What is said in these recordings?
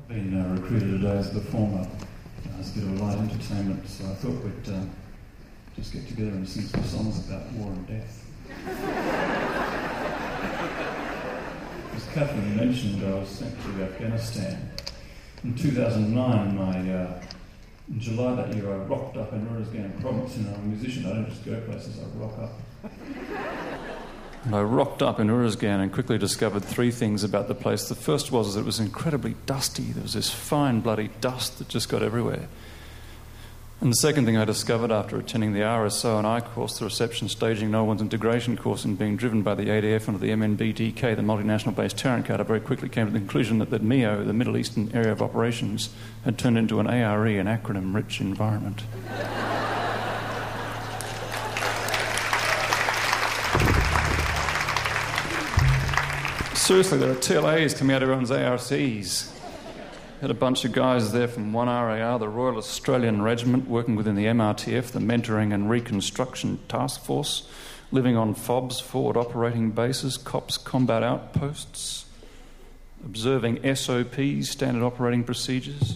been recruited today as a performer. It's a bit of a light entertainment, so I thought we'd just get together and sing some songs about war and death. As Catherine mentioned, I was sent to Afghanistan. In 2009, in July that year, I rocked up in Uruzgan province, and I'm a musician. I don't just go places, I rock up. And I rocked up in Uruzgan and quickly discovered three things about the place. The first was that it was incredibly dusty. There was this fine, bloody dust that just got everywhere. And the second thing I discovered after attending the RSO and I course, the Reception, Staging, No One's Integration course, and being driven by the ADF onto the MNBDK, the multinational base Tarrant card, I very quickly came to the conclusion that MEO, the Middle Eastern Area of Operations, had turned into an ARE, an acronym-rich environment. Seriously, there are TLAs coming out of everyone's ARCs. Had a bunch of guys there from 1RAR, the Royal Australian Regiment, working within the MRTF, the Mentoring and Reconstruction Task Force, living on FOBs, forward operating bases, COPS, combat outposts, observing SOPs, standard operating procedures,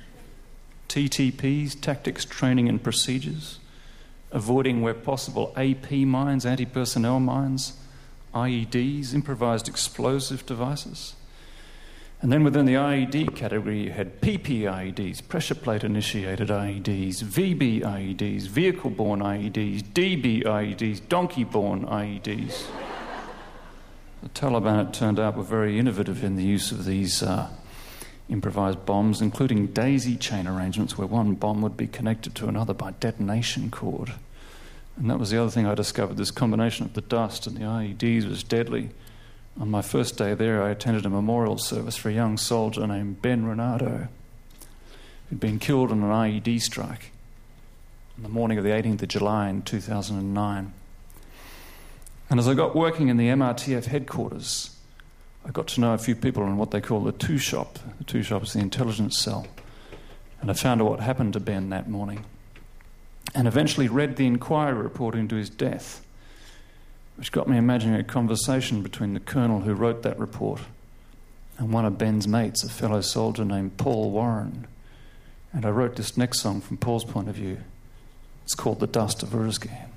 TTPs, tactics, training and procedures, avoiding where possible AP mines, anti-personnel mines, IEDs, improvised explosive devices. And then within the IED category, you had PP IEDs, pressure plate initiated IEDs, VB IEDs, vehicle-borne IEDs, DB IEDs, donkey-borne IEDs. The Taliban, it turned out, were very innovative in the use of these improvised bombs, including daisy chain arrangements where one bomb would be connected to another by detonation cord. And that was the other thing I discovered. This combination of the dust and the IEDs was deadly. On my first day there, I attended a memorial service for a young soldier named Ben Renato, who'd been killed in an IED strike on the morning of the 18th of July in 2009. And as I got working in the MRTF headquarters, I got to know a few people in what they call the two shop. The two shop is the intelligence cell. And I found out what happened to Ben that morning. And eventually read the inquiry report into his death, which got me imagining a conversation between the colonel who wrote that report and one of Ben's mates, a fellow soldier named Paul Warren. And I wrote this next song from Paul's point of view. It's called The Dust of Uruzgan.